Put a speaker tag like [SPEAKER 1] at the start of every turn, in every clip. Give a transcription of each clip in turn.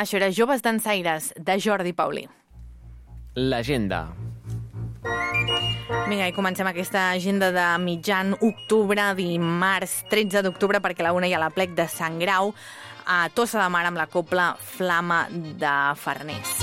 [SPEAKER 1] Això era Joves Dansaires, de Jordi Paulí.
[SPEAKER 2] L'agenda.
[SPEAKER 1] Vinga, i comencem aquesta agenda de mitjan octubre, dimarts 13 d'octubre, perquè a la 1 hi ha l'aplec de Sant Grau a Tossa de Mar amb la cobla Flama de Farners.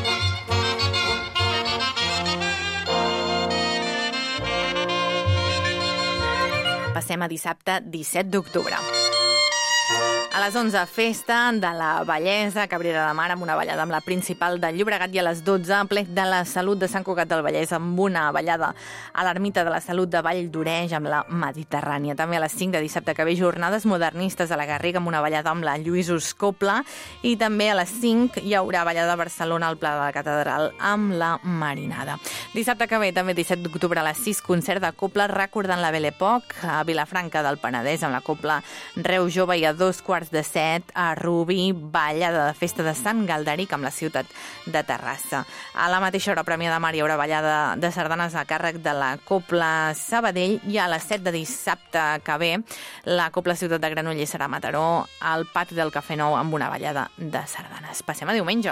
[SPEAKER 1] Passem a dissabte 17 d'octubre. A les 11, festa de la Bellesa, Cabrera de Mar, amb una ballada amb la principal de Llobregat, i a les 12, plec de la Salut de Sant Cugat del Vallès, amb una ballada a l'Ermita de la Salut de Vall d'Oreix, amb la Mediterrània. També a les 5 de dissabte que ve, jornades modernistes a la Garriga, amb una ballada amb la Lluïsos Copla, i també a les 5 hi haurà ballada a Barcelona al Pla de la Catedral amb la Marinada. Dissabte que ve, també 17 d'octubre, a les 6, concert de copla recordant la Belle Époque a Vilafranca del Penedès, amb la copla Reu Jove, i a 2:45 a Rubí, ballada de festa de Sant Galderic amb la ciutat de Terrassa. A la mateixa hora, a Premià de Mar, hi haurà ballada de sardanes a càrrec de la Copla Sabadell, i a les 7 de dissabte que ve, la Copla Ciutat de Granollers serà a Mataró, al pati del Cafè Nou, amb una ballada de sardanes. Passem a diumenge.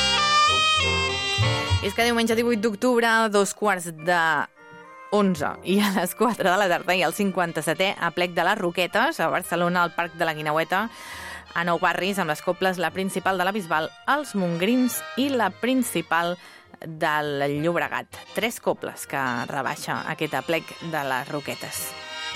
[SPEAKER 1] És que diumenge 18 d'octubre, a 2:45 i a les 4 de la tarda hi ha el 57è aplec de les Roquetes a Barcelona, al Parc de la Guineueta, a Nou Barris, amb les coples la principal de la Bisbal, els Montgrins i la principal del Llobregat. 3 coples que rebaixa aquest aplec de les Roquetes.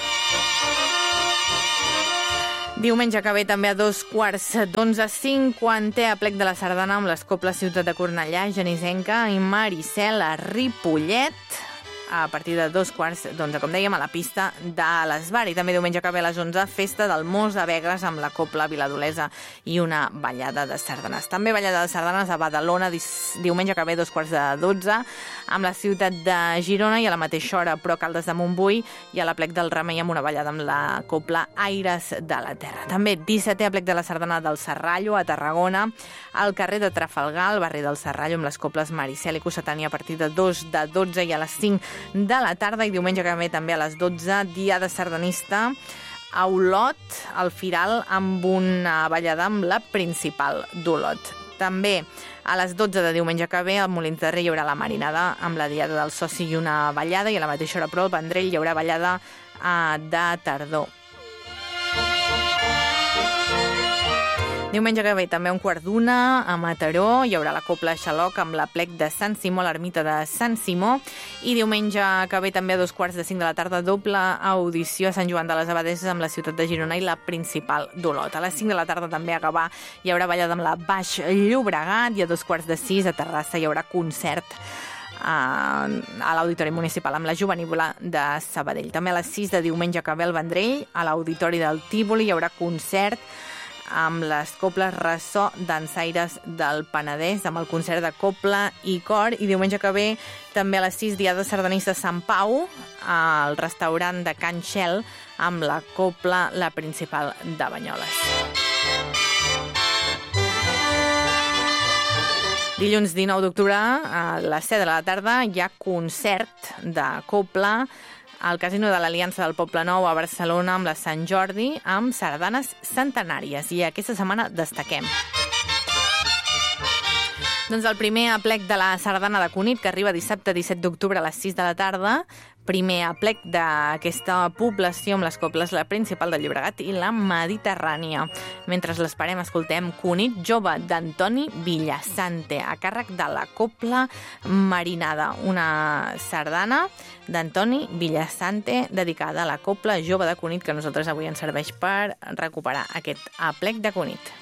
[SPEAKER 1] Diumenge que ve també a 2:45, 50è aplec de la sardana amb les coples Ciutat de Cornellà, Genisenca i Maricel a Ripollet, a partir de 2:15, com dèiem, a la pista de l'Esbar. I també diumenge que ve a les 11, festa del Mos a Begues amb la copla Viladolesa i una ballada de sardanes. També ballada de sardanes a Badalona, diumenge que ve 2:45, amb la ciutat de Girona, i a la mateixa hora, però Caldes de Montbui, i a l'aplec del Remei amb una ballada amb la copla Aires de la Terra. També 17è aplec de la sardana del Serrallo a Tarragona, al carrer de Trafalgar, al barri del Serrallo, amb les coples Maricel i Cossetània, a partir de 12 i a les 5 de la tarda. I diumenge que ve també a les 12, diada sardanista a Olot, al Firal, amb una ballada amb la principal d'Olot. També a les 12 de diumenge que ve, al Molins de Rei hi haurà la Marinada amb la diada del Soci i una ballada, i a la mateixa hora, però, al Vendrell hi haurà ballada de tardor. Diumenge que ve també a 1:15 a Mataró hi haurà la copla Xaloc amb l'aplec de Sant Simó a l'ermita de Sant Simó, i diumenge que ve també a 2:45 de la tarda, doble audició a Sant Joan de les Abadeses amb la ciutat de Girona i la principal d'Olot. A les 5 de la tarda també a Gavà hi haurà ballada amb la Baix Llobregat, i a 2:45 a Terrassa hi haurà concert a l'Auditori Municipal amb la Jovenívola de Sabadell. També a les 6 de diumenge que ve al Vendrell, a l'Auditori del Tívoli, hi haurà concert amb les coples Ressò Dansaires del Penedès, amb el concert de copla i cor. I diumenge que ve també a les 6, diada sardanista a Sant Pau, al restaurant de Can Xel, amb la copla la principal de Banyoles. Dilluns 19 d'octubre, a les 7 de la tarda, hi ha concert de copla al Casino de l'Aliança del Poble Nou a Barcelona amb la Sant Jordi, amb sardanes centenàries. I aquesta setmana destaquem doncs el primer aplec de la sardana de Cunit, que arriba dissabte 17 d'octubre a les 6 de la tarda. Primer aplec d'aquesta població amb les coples la principal de Llobregat i la Mediterrània. Mentre l'esperem, escoltem Cunit Jove d'Antoni Villasante, a càrrec de la copla Marinada, una sardana d'Antoni Villasante dedicada a la copla jove de Cunit, que a nosaltres avui ens serveix per recuperar aquest aplec de Cunit.